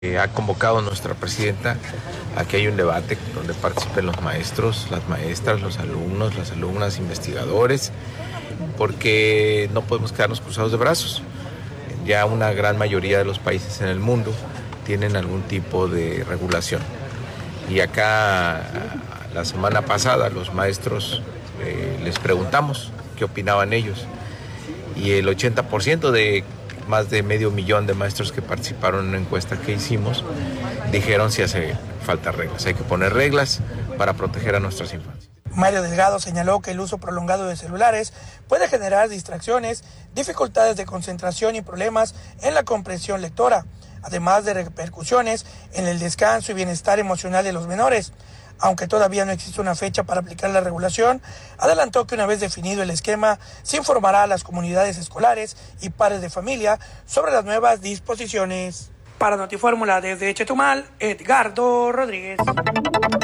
Ha convocado nuestra presidenta a que haya un debate donde participen los maestros, las maestras, los alumnos, las alumnas, investigadores, porque no podemos quedarnos cruzados de brazos. Ya una gran mayoría de los países en el mundo tienen algún tipo de regulación. Y acá, la semana pasada, los maestros les preguntamos qué opinaban ellos. Y el 80% de más de 500,000 de maestros que participaron en una encuesta que hicimos dijeron si hace falta reglas. Hay que poner reglas para proteger a nuestras infancias. Mario Delgado señaló que el uso prolongado de celulares puede generar distracciones, dificultades de concentración y problemas en la comprensión lectora, además de repercusiones en el descanso y bienestar emocional de los menores. Aunque todavía no existe una fecha para aplicar la regulación, adelantó que una vez definido el esquema, se informará a las comunidades escolares y padres de familia sobre las nuevas disposiciones. Para Notifórmula desde Chetumal, Edgardo Rodríguez.